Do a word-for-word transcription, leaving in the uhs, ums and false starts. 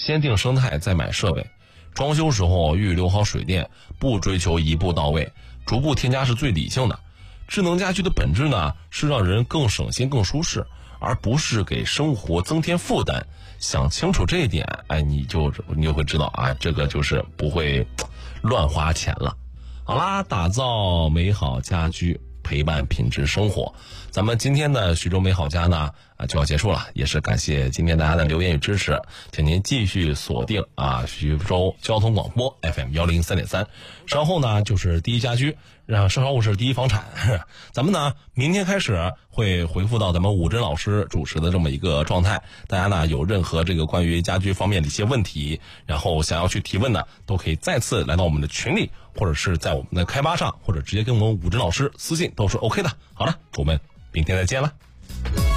先定生态再买设备。装修时候预留好水电，不追求一步到位，逐步添加是最理性的。智能家居的本质呢，是让人更省心更舒适，而不是给生活增添负担。想清楚这一点，哎，你就你就会知道啊，这个就是不会乱花钱了。好啦，打造美好家居，陪伴品质生活。咱们今天的徐州美好家呢啊就要结束了，也是感谢今天大家的留言与支持，请您继续锁定啊徐州交通广播 F M 幺零三点三。稍后呢就是第一家居，让稍后是第一房产。咱们呢明天开始会回复到咱们武珍老师主持的这么一个状态，大家呢有任何这个关于家居方面的一些问题，然后想要去提问的，都可以再次来到我们的群里，或者是在我们的开吧上，或者直接跟我们武珍老师私信都是 OK 的。好了，我们明天再见了。